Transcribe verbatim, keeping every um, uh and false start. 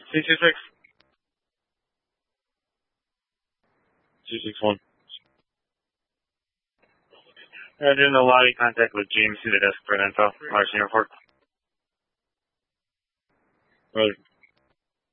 C two six. two six one. Yeah, doing a lobby contact with James to the desk for an info. Larson Airport. Roger.